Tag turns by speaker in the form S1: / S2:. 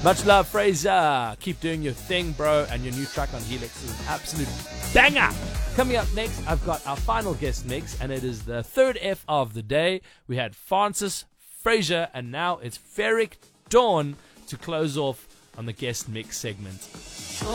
S1: Much love, Fraser. Keep doing your thing, bro. And your new track on Helix is an absolute banger. Coming up next, I've got our final guest mix, and it is the third F of the day. We had Francis, Fraser, and now it's Ferric Dawn to close off on the guest mix segment.